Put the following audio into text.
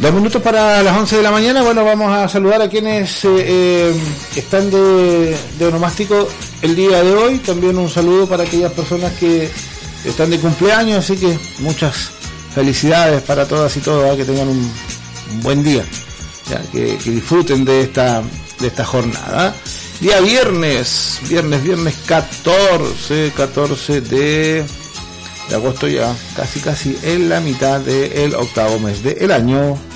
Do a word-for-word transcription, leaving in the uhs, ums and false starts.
Dos minutos para las once de la mañana. Bueno, vamos a saludar a quienes eh, eh, están de, de onomástico el día de hoy. También un saludo para aquellas personas que están de cumpleaños, así que muchas felicidades para todas y todos, ¿eh? Que tengan un, un buen día, ya, que, que disfruten de esta de esta jornada. Día viernes, viernes, viernes catorce, catorce de, de agosto, ya casi casi en la mitad del octavo mes del año.